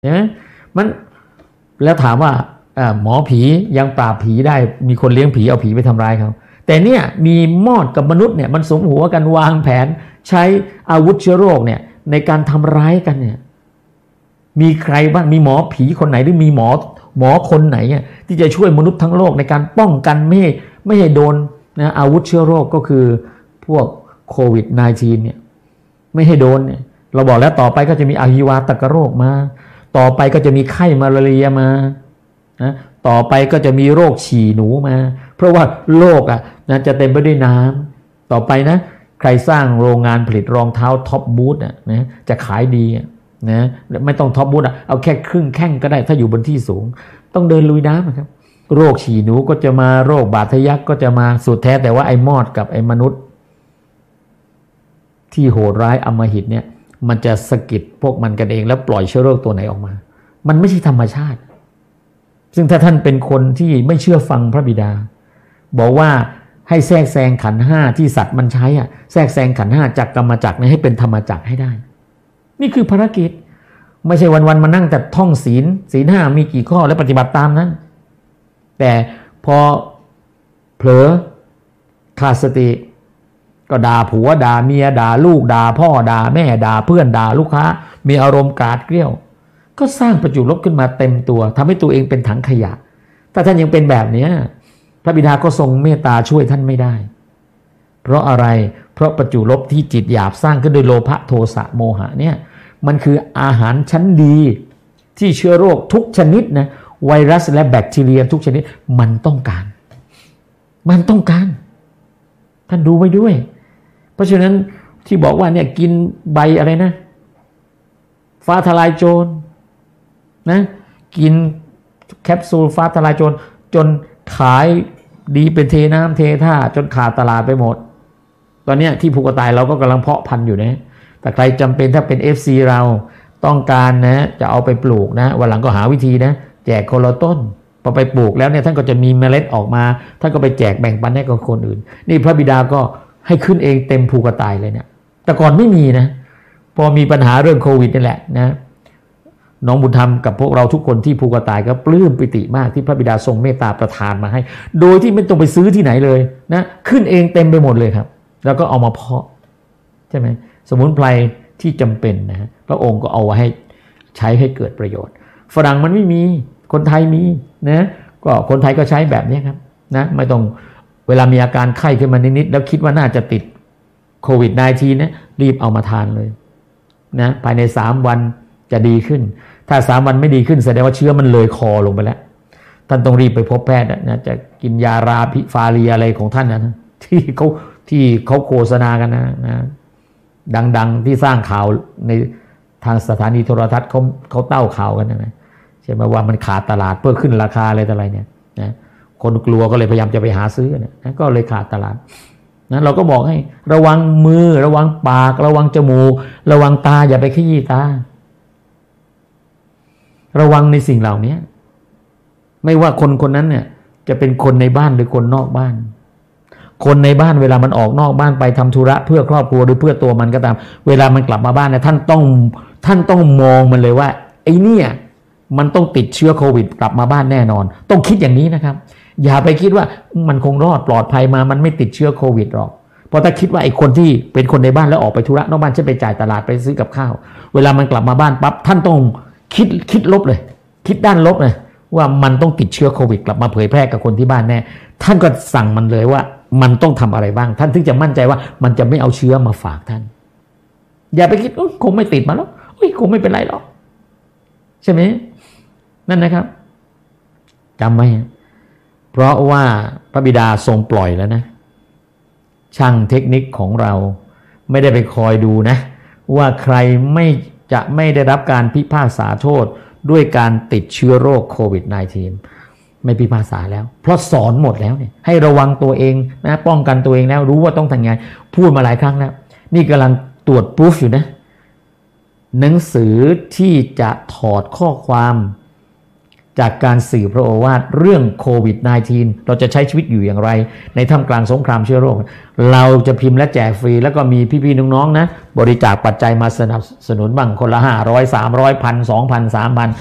เห็นไหมมันแล้วถามว่าหมอผียังปราบผีได้มีคนเลี้ยงผีเอาผีไปทำร้ายเขาแต่เนี่ยมีมอดกับมนุษย์เนี่ยมันสมหัวกันวางแผนใช้อาวุธเชื้อโรคเนี่ยในการทำร้ายกันเนี่ยมีใครบ้างมีหมอผีคนไหนหรือมีหมอคนไหนที่จะช่วยมนุษย์ทั้งโลกในการป้องกันไม่ให้โดนนะอาวุธเชื้อโรคก็คือพวกโควิด -19 เนี่ยไม่ให้โดนเนี่ยเราบอกแล้วต่อไปก็จะมีอหิวาตกโรคมาต่อไปก็จะมีไข้มาลาเรียมานะต่อไปก็จะมีโรคฉี่หนูมาเพราะว่าโลกนะจะเต็มไปด้วยน้ำต่อไปนะใครสร้างโรงงานผลิตรองเท้าท็อปบูทนะจะขายดีนะไม่ต้องท็อปบูทเอาแค่ครึ่งแข้งก็ได้ถ้าอยู่บนที่สูงต้องเดินลุยน้ำครับโรคฉี่หนูก็จะมาโรคบาดทะยักก็จะมาสุดแท้แต่ว่าไอ้มอดกับไอ้มนุษย์ที่โหดร้ายอำมหิตเนี่ยมันจะสะกิดพวกมันกันเองแล้วปล่อยเชื้อโรคตัวไหนออกมามันไม่ใช่ธรรมชาติซึ่งถ้าท่านเป็นคนที่ไม่เชื่อฟังพระบิดาบอกว่าให้แทรกแซงขันธ์ห้าที่สัตว์มันใช้แทรกแซงขันธ์ห้าจากกรรมจักรให้เป็นธรรมจักรให้ได้นี่คือภารกิจไม่ใช่วันๆมานั่งแต่ท่องศีลห้ามีกี่ข้อและปฏิบัติตามนั้นแต่พอเผลอขาดสติก็ด่าผัวด่าเมียด่าลูกด่าพ่อด่าแม่ด่าเพื่อนด่าลูกค้ามีอารมณ์กราดเกรี้ยวก็สร้างประจุลบขึ้นมาเต็มตัวทำให้ตัวเองเป็นถังขยะถ้าท่านยังเป็นแบบนี้พระบิดาก็ทรงเมตตาช่วยท่านไม่ได้เพราะอะไรเพราะประจุลบที่จิตหยาบสร้างขึ้นโดยโลภะโทสะโมหะเนี่ยมันคืออาหารชั้นดีที่เชื้อโรคทุกชนิดนะไวรัสและแบคทีเรียทุกชนิดมันต้องการท่านดูไว้ด้วยเพราะฉะนั้นที่บอกว่าเนี่ยกินใบอะไรนะฟ้าทลายโจรนะกินแคปซูลฟ้าทลายโจรจนขายดีเป็นเทน้ำเทท่าจนขาดตลาดไปหมดตอนนี้ที่ภูกระต่ายเราก็กำลังเพาะพันธุ์อยู่นะแต่ใครจำเป็นถ้าเป็น FC เราต้องการนะจะเอาไปปลูกนะวันหลังก็หาวิธีนะแจกคนละต้นพอไปปลูกแล้วเนี่ยท่านก็จะมีเมล็ดออกมาท่านก็ไปแจกแบ่งปันให้กับคนอื่นนี่พระบิดาก็ให้ขึ้นเองเต็มภูกระต่ายเลยเนี่ยแต่ก่อนไม่มีนะพอมีปัญหาเรื่องโควิดนี่แหละนะน้องบุญธรรมกับพวกเราทุกคนที่ภูกระต่ายก็ปลื้มปิติมากที่พระบิดาทรงเมตตาประทานมาให้โดยที่ไม่ต้องไปซื้อที่ไหนเลยนะขึ้นเองเต็มไปหมดเลยครับแล้วก็เอามาเพาะใช่ไหมสมุนไพรที่จำเป็นนะพระองค์ก็เอาไว้ให้ใช้ให้เกิดประโยชน์ฝรั่งมันไม่มีคนไทยมีนะก็คนไทยก็ใช้แบบนี้ครับนะไม่ต้องเวลามีอาการไข้ขึ้นมานิดๆแล้วคิดว่าน่าจะติดโควิด -19 เนี่ยรีบเอามาทานเลยนะภายใน3วันจะดีขึ้นถ้า3วันไม่ดีขึ้นแสดงว่าเชื้อมันเลยคอลงไปแล้วท่านต้องรีบไปพบแพทย์นะจะกินยาราพิฟาเรียอะไรของท่านนะที่เขาโฆษณากันนะดังๆที่สร้างข่าวในทางสถานีโทรทัศน์เขาเต้าข่าวกันนะใช่ไหมว่ามันขาดตลาดเพื่อขึ้นราคาอะไรต่ออะไรเนี่ยนะคนกลัวก็เลยพยายามจะไปหาซื้อนะก็เลยขาดตลาดนะเราก็บอกให้ระวังมือระวังปากระวังจมูกระวังตาอย่าไปขยี้ตาระวังในสิ่งเหล่านี้ไม่ว่าคนนั้นเนี่ยจะเป็นคนในบ้านหรือคนนอกบ้านคนในบ้านเวลามันออกนอกบ้านไปทำธุระเพื่อครอบครัวหรือเพื่อตัวมันก็ตามเวลามันกลับมาบ้านเนี่ยท่านต้องมองมันเลยว่าไอ้เนี่ยมันต้องติดเชื้อโควิดกลับมาบ้านแน่นอนต้องคิดอย่างนี้นะครับอย่าไปคิดว่ามันคงรอดปลอดภัยมามันไม่ติดเชื้อโควิดหรอกเพราะถ้าคิดว่าไอ้คนที่เป็นคนในบ้านแล้วออกไปธุระนอกบ้านเช่นไปจ่ายตลาดไปซื้อกับข้าวเวลามันกลับมาบ้านปั๊บท่านต้องคิดลบเลยคิดด้านลบเลยว่ามันต้องติดเชื้อโควิดกลับมาเผยแพร่กับคนที่บ้านแน่ท่านก็สั่งมันเลยว่ามันต้องทำอะไรบ้างท่านถึงจะมั่นใจว่ามันจะไม่เอาเชื้อมาฝากท่านอย่าไปคิดคงไม่ติดมาแล้วคงไม่เป็นไรหรอกใช่ไหมนั่นนะครับจำไว้เพราะว่าพระบิดาทรงปล่อยแล้วนะช่างเทคนิคของเราไม่ได้ไปคอยดูนะว่าใครไม่ได้รับการพิพากษาโทษด้วยการติดเชื้อโรคโควิด -19 ไม่พิพากษาแล้วเพราะสอนหมดแล้วเนี่ยให้ระวังตัวเองนะป้องกันตัวเองแล้วรู้ว่าต้องทำไงพูดมาหลายครั้งแล้วนี่กำลังตรวจพรูฟอยู่นะหนังสือที่จะถอดข้อความจากการสื่อพระโอวาทเรื่องโควิด -19 เราจะใช้ชีวิตอยู่อย่างไรในท่ามกลางสงครามเชื้อโรคเราจะพิมพ์และแจกฟรีแล้วก็มีพี่ๆน้องๆนะบริจาคปัจจัยมาสนับสนุนบ้างคนละ500 300 1,000 2,000 3,000